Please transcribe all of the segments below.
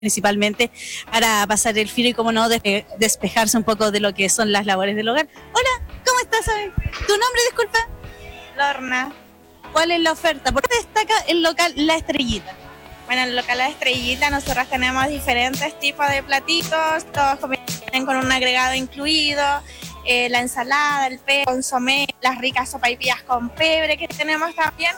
principalmente para pasar el frío y, como no, despejarse un poco de lo que son las labores del hogar. Hola, ¿cómo estás? ¿Tu nombre, disculpa? Lorna. ¿Cuál es la oferta? ¿Por qué destaca el local La Estrellita? Bueno, en el local La Estrellita nosotros tenemos diferentes tipos de platitos, todos vienen con un agregado incluido, la ensalada, el pe, consomé, las ricas sopaipillas con pebre que tenemos también,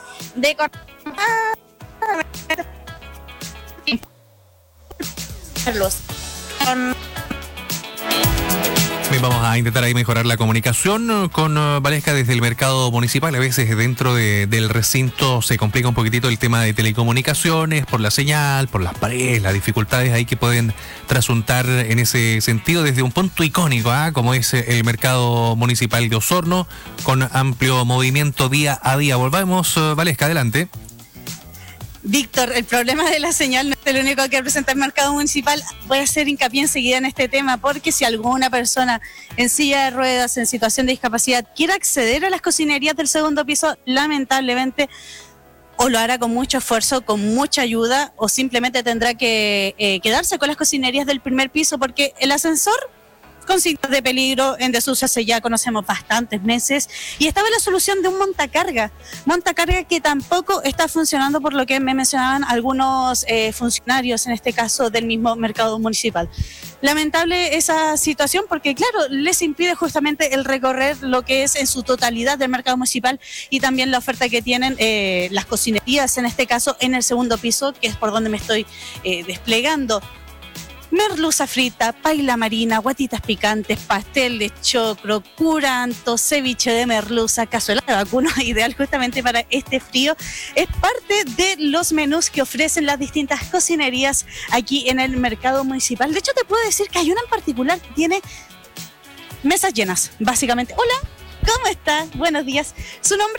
Bien, vamos a intentar ahí mejorar la comunicación con Valesca desde el mercado municipal. A veces dentro del recinto se complica un poquitito el tema de telecomunicaciones, por la señal, por las paredes, las dificultades ahí que pueden trasuntar en ese sentido desde un punto icónico, como es el mercado municipal de Osorno, con amplio movimiento día a día. Volvamos, Valesca, adelante. Víctor, el problema de la señal no es el único que presenta el mercado municipal. Voy a hacer hincapié enseguida en este tema, porque si alguna persona en silla de ruedas, en situación de discapacidad, quiere acceder a las cocinerías del segundo piso, lamentablemente o lo hará con mucho esfuerzo, con mucha ayuda, o simplemente tendrá que quedarse con las cocinerías del primer piso, porque el ascensor, con signos de peligro, en desuso hace ya conocemos bastantes meses, y estaba la solución de un montacarga que tampoco está funcionando, por lo que me mencionaban algunos funcionarios, en este caso del mismo mercado municipal. Lamentable esa situación, porque claro, les impide justamente el recorrer lo que es en su totalidad del mercado municipal, y también la oferta que tienen las cocinerías, en este caso en el segundo piso, que es por donde me estoy desplegando. Merluza frita, paila marina, guatitas picantes, pastel de choclo, curanto, ceviche de merluza, cazuela de vacuno, ideal justamente para este frío. Es parte de los menús que ofrecen las distintas cocinerías aquí en el mercado municipal. De hecho, te puedo decir que hay una en particular que tiene mesas llenas, básicamente. Hola, ¿cómo está? Buenos días. ¿Su nombre?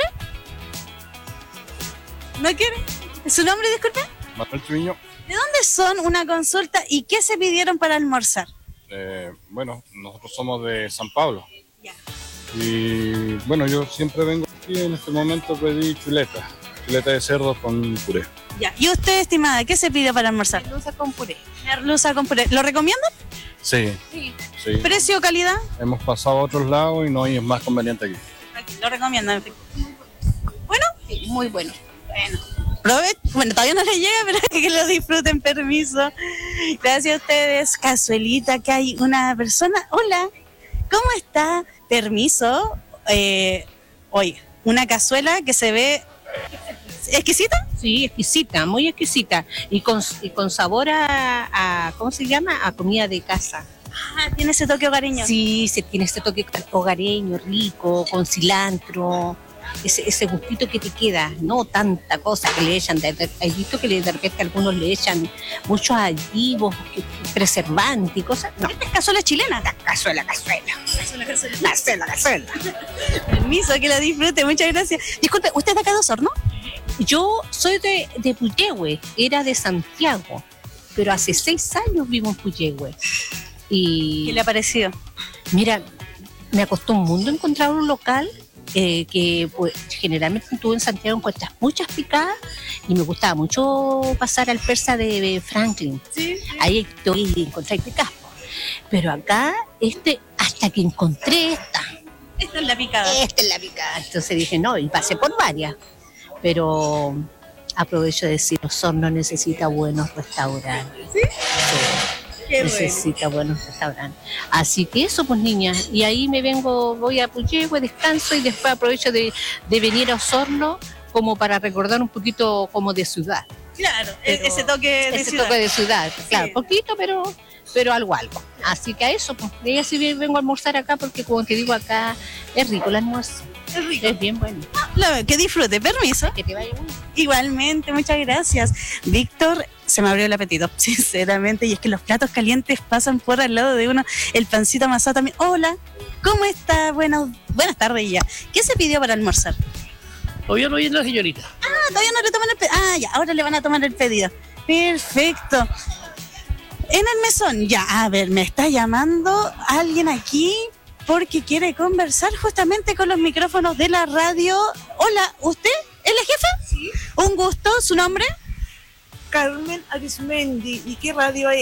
¿No quiere? ¿Su nombre, disculpe? Manuel Triviño. ¿De dónde son? Una consulta. ¿Y qué se pidieron para almorzar? Bueno, nosotros somos de San Pablo. Ya. Y bueno, yo siempre vengo aquí. En este momento pedí chuleta de cerdo con puré. Ya. ¿Y usted, estimada, qué se pide para almorzar? merluza con puré. Merluza con puré. ¿Lo recomiendan? Sí. ¿Precio, calidad? Hemos pasado a otros lados y no es más conveniente aquí. Aquí, lo recomiendan. ¿Bueno? Sí, muy bueno. Bueno, todavía no le llega, pero que lo disfruten, permiso. Gracias a ustedes. Cazuelita, que hay una persona. Hola, ¿cómo está? Permiso. Oye, una cazuela que se ve exquisita. Sí, exquisita, muy exquisita. Y con sabor a ¿cómo se llama? A comida de casa. Ah, tiene ese toque hogareño. Sí, se tiene este toque hogareño, rico, con cilantro. Ese gustito que te queda, no tanta cosa que le echan. He visto que de repente algunos le echan muchos aditivos, preservantes y cosas. No. Esta es cazuela chilena. Cazuela. Permiso, que la disfrute, muchas gracias. Disculpe, ¿usted es de acá de Osorno? Yo soy de Puyehue, era de Santiago, pero hace 6 años vivo en Puyehue. ¿Qué le ha parecido? Mira, me costó un mundo encontrar un local que pues, generalmente tú en Santiago encuentras muchas picadas, y me gustaba mucho pasar al persa de Franklin. Sí. Ahí encontré picadas. Pero acá, hasta que encontré esta. Esta es la picada. Esta es la picada. Entonces dije, no, y pasé por varias. Pero aprovecho de decir, Osorno necesita buenos restaurantes. ¿Sí? Necesita buenos restaurantes. Así que eso, pues, niñas. Y ahí voy a Puyehue, descanso, y después aprovecho de venir a Osorno como para recordar un poquito como de ciudad. Claro, ese toque de ciudad. Toque de ciudad, claro, sí. Poquito, pero algo. Así que a eso, pues, de ella sí vengo a almorzar acá, porque como te digo, acá es rico el almuerzo. Es rico. Es bien bueno. Que disfrute, permiso. Que te vaya bien. Igualmente, muchas gracias. Víctor, se me abrió el apetito, sinceramente, y es que los platos calientes pasan por al lado de uno. El pancito amasado también. Hola, ¿cómo está? Buenas tardes ya. ¿Qué se pidió para almorzar? Todavía no viene la señorita. Ah, todavía no le toman el pedido. Ah, ya, ahora le van a tomar el pedido. Perfecto. En el mesón, ya, a ver, me está llamando alguien aquí porque quiere conversar justamente con los micrófonos de la radio. Hola, ¿usted es la jefa? Sí. Un gusto, ¿su nombre? Carmen Arismendi. ¿Y qué radio es?